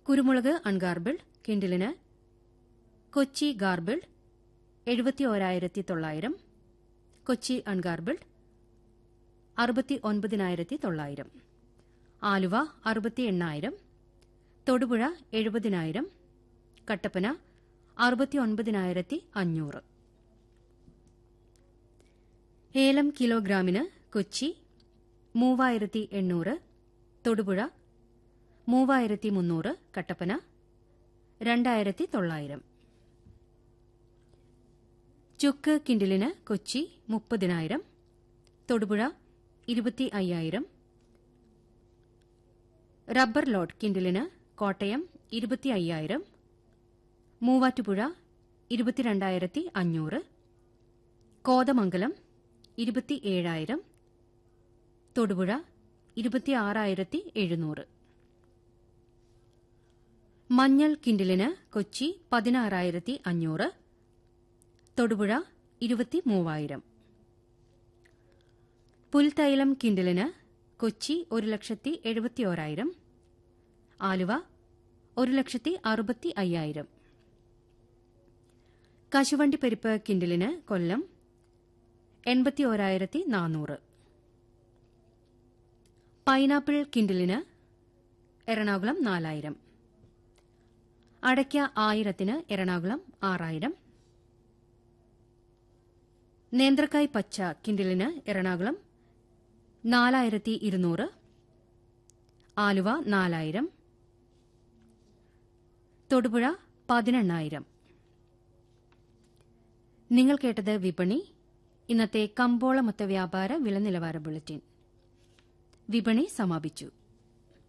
കുരുമുളക് ungarbled കിൻഡിലിന് Kochi garbled 71,900, Kochi ungarbled 69,900, Aluva 68,000, Thodupuzha 70,000, Kattappana 69,500. ഏലം കിലോഗ്രാമിന് കൊച്ചി 3,800, തൊടുപുഴ 3,300, കട്ടപ്പന 2,900. ചുക്ക് കിൻഡിലിന് കൊച്ചി 30,000, തൊടുപുഴ 25,000. റബ്ബർ ലോട്ട് കിൻഡിലിന് കോട്ടയം 25,000, മൂവാറ്റുപുഴ 22,500, കോതമംഗലം 27,000, തൊടുപുഴ 26,700. മഞ്ഞൾ കിൻഡിലിന് കൊച്ചി 16,500, തൊടുപുഴ 23,000. പുൽത്തൈലം കിൻഡിലിന് കൊച്ചി 1,71,000, ആലുവ 1,65,000. കശുവണ്ടിപ്പരിപ്പ് കിൻഡിലിന് കൊല്ലം 81,400. പൈനാപ്പിൾ കിൻഡിലിന് എറണാകുളം 4,000. അടയ്ക്ക 1,000-ന് എറണാകുളം 6,000. നേന്ത്രക്കായ് പച്ച കിൻഡിലിന് എറണാകുളം 4,200, ആലുവ 4,000, തൊടുപുഴ 18,000. നിങ്ങൾ കേട്ടത് വിപണി. ഇന്നത്തെ കമ്പോള മൊത്ത വ്യാപാര വില നിലവാര ബുള്ളറ്റിൻ. വിപണി സമാപിച്ചു.